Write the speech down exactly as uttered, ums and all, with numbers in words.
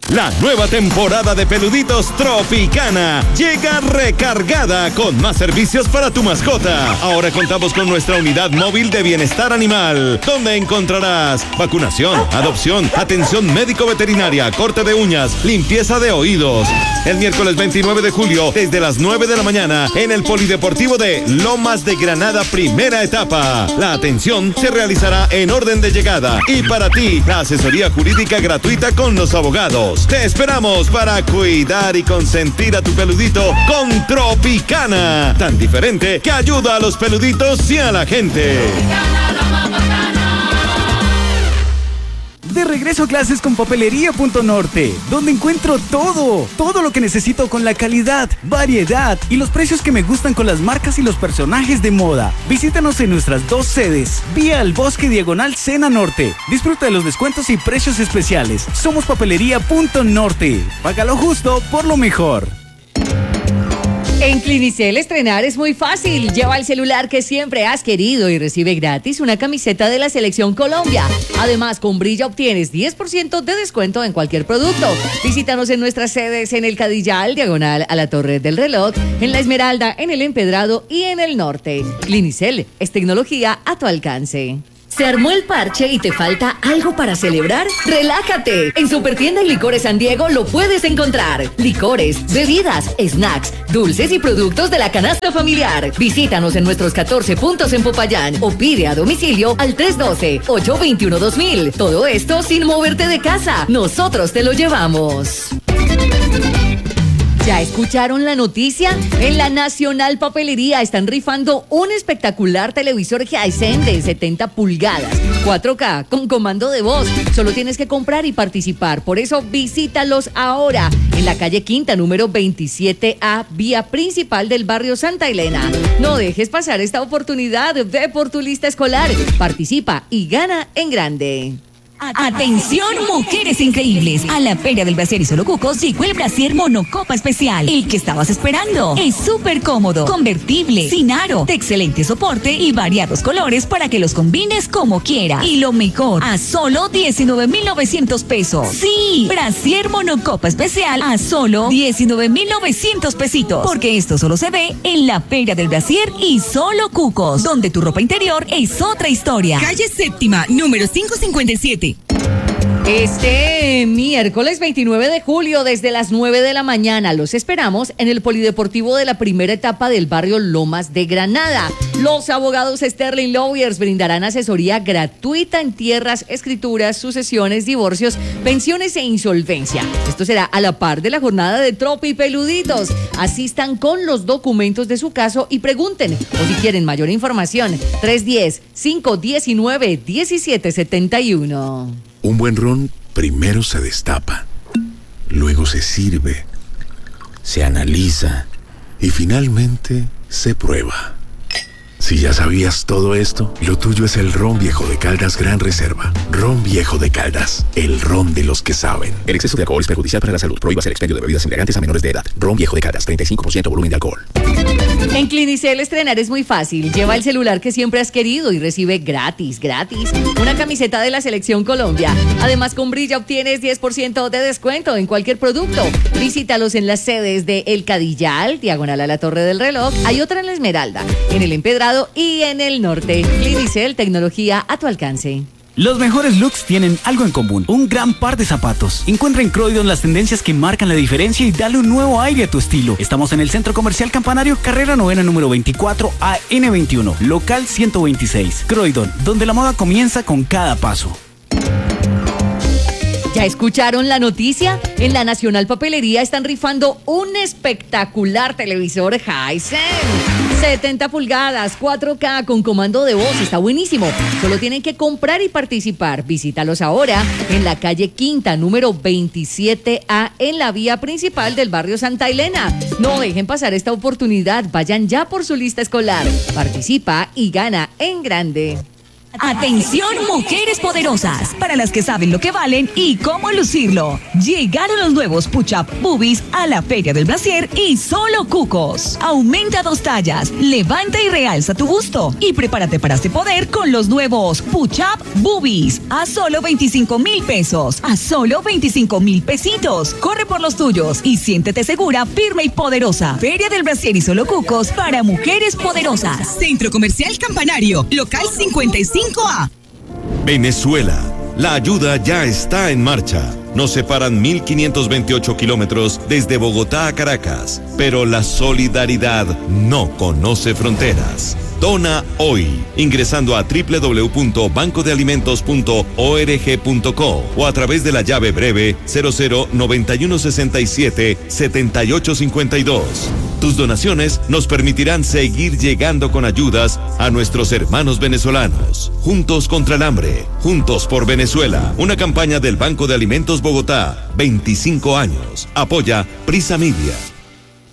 La nueva temporada de Peluditos Tropicana llega recargada con más servicios para tu mascota. Ahora contamos con nuestra unidad móvil de bienestar animal, donde encontrarás vacunación, adopción, atención médico-veterinaria, corte de uñas, limpieza de oídos. El miércoles veintinueve de julio, desde las nueve de la mañana, en el Polideportivo de Lomas de Granada, primera etapa. La atención se realizará en orden de llegada. Y para ti, la asesoría jurídica gratuita con los abogados. Te esperamos para cuidar y consentir a tu peludito con Tropicana. Tan diferente que ayuda a los peluditos y a la gente. De regreso a clases con Papelería Punto Norte, donde encuentro todo, todo lo que necesito con la calidad, variedad y los precios que me gustan con las marcas y los personajes de moda. Visítanos en nuestras dos sedes, vía El Bosque Diagonal Sena Norte. Disfruta de los descuentos y precios especiales. Somos Papelería Punto Norte. Paga lo justo por lo mejor. En Clinicel estrenar es muy fácil. Lleva el celular que siempre has querido y recibe gratis una camiseta de la Selección Colombia. Además, con Brilla obtienes diez por ciento de descuento en cualquier producto. Visítanos en nuestras sedes en el Cadillal, diagonal a la Torre del Reloj, en La Esmeralda, en el Empedrado y en el Norte. Clinicel es tecnología a tu alcance. ¿Se armó el parche y te falta algo para celebrar? ¡Relájate! En Supertienda y Licores San Diego lo puedes encontrar. Licores, bebidas, snacks, dulces y productos de la canasta familiar. Visítanos en nuestros catorce puntos en Popayán o pide a domicilio al tres uno dos, ocho dos uno, dos mil. Todo esto sin moverte de casa. Nosotros te lo llevamos. ¿Ya escucharon la noticia? En la Nacional Papelería están rifando un espectacular televisor Hisense de setenta pulgadas, cuatro K, con comando de voz. Solo tienes que comprar y participar. Por eso visítalos ahora en la calle Quinta, número veintisiete A, vía principal del barrio Santa Elena. No dejes pasar esta oportunidad. Ve por tu lista escolar, participa y gana en grande. Atención, mujeres increíbles. A la Feria del Brasier y Solo Cucos llegó el Brasier Monocopa Especial. El que estabas esperando. Es súper cómodo, convertible, sin aro, de excelente soporte y variados colores para que los combines como quiera. Y lo mejor, a solo diecinueve mil novecientos pesos. Sí, Brasier Monocopa Especial a solo diecinueve mil novecientos pesitos. Porque esto solo se ve en la Feria del Brasier y Solo Cucos, donde tu ropa interior es otra historia. Calle Séptima, número quinientos cincuenta y siete. Este miércoles veintinueve de julio, desde las nueve de la mañana, los esperamos en el Polideportivo de la primera etapa del barrio Lomas de Granada. Los abogados Sterling Lawyers brindarán asesoría gratuita en tierras, escrituras, sucesiones, divorcios, pensiones e insolvencia. Esto será a la par de la jornada de Tropi Peluditos. Asistan con los documentos de su caso y pregunten, o si quieren mayor información, tres uno cero, cinco uno nueve, uno siete siete uno. Un buen ron primero se destapa, luego se sirve, se analiza y finalmente se prueba. Si ya sabías todo esto, lo tuyo es el Ron Viejo de Caldas Gran Reserva. Ron Viejo de Caldas, el ron de los que saben. El exceso de alcohol es perjudicial para la salud. Prohíbas el expendio de bebidas embriagantes a menores de edad. Ron Viejo de Caldas, treinta y cinco por ciento volumen de alcohol. En Clinicel estrenar es muy fácil. Lleva el celular que siempre has querido y recibe gratis, gratis, una camiseta de la Selección Colombia. Además, con Brilla obtienes diez por ciento de descuento en cualquier producto. Visítalos en las sedes de El Cadillal, diagonal a la Torre del Reloj. Hay otra en La Esmeralda, en el Empedrado y en el Norte. Clinicel, tecnología a tu alcance. Los mejores looks tienen algo en común, un gran par de zapatos. Encuentra en Croydon las tendencias que marcan la diferencia y dale un nuevo aire a tu estilo. Estamos en el Centro Comercial Campanario, carrera novena número veinticuatro A N veintiuno, local ciento veintiséis. Croydon, donde la moda comienza con cada paso. ¿Ya escucharon la noticia? En la Nacional Papelería están rifando un espectacular televisor Hisense. setenta pulgadas, cuatro K con comando de voz. Está buenísimo. Solo tienen que comprar y participar. Visítalos ahora en la calle Quinta, número veintisiete A, en la vía principal del barrio Santa Elena. No dejen pasar esta oportunidad. Vayan ya por su lista escolar. Participa y gana en grande. Atención, mujeres poderosas, para las que saben lo que valen y cómo lucirlo. Llegaron los nuevos Push-Up Boobies a la Feria del Brasier y solo cucos. Aumenta dos tallas, levanta y realza tu busto y prepárate para este poder con los nuevos Push-Up Boobies a solo veinticinco mil pesos, a solo veinticinco mil pesitos. Corre por los tuyos y siéntete segura, firme y poderosa. Feria del Brasier y solo cucos para mujeres poderosas. Centro Comercial Campanario, local cincuenta y cinco A. Venezuela, la ayuda ya está en marcha. Nos separan mil quinientos veintiocho kilómetros desde Bogotá a Caracas, pero la solidaridad no conoce fronteras. Dona hoy, ingresando a doble u doble u doble u punto banco de alimentos punto org punto co o a través de la llave breve cero cero noventa y uno sesenta y siete setenta y ocho cincuenta y dos. Tus donaciones nos permitirán seguir llegando con ayudas a nuestros hermanos venezolanos. Juntos contra el hambre, juntos por Venezuela. Una campaña del Banco de Alimentos Bogotá, veinticinco años. Apoya Prisa Media.